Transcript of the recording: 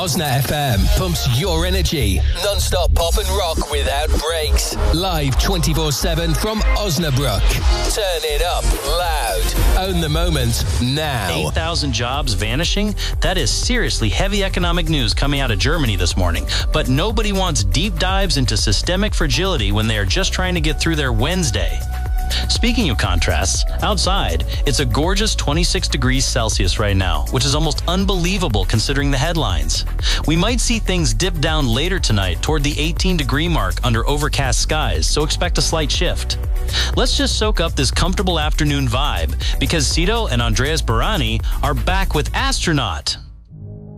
Osna FM pumps your energy. Non-stop pop and rock without breaks. Live 24/7 from Osnabrück. Turn it up loud. Own the moment now. 8,000 jobs vanishing? That is seriously heavy economic news coming out of Germany this morning. But nobody wants deep dives into systemic fragility when they are just trying to get through their Wednesday. Speaking of contrasts, outside, it's a gorgeous 26 degrees Celsius right now, which is almost unbelievable considering the headlines. We might see things dip down later tonight toward the 18-degree mark under overcast skies, so expect a slight shift. Let's just soak up this comfortable afternoon vibe, because Cito and Andreas Barani are back with Astronaut.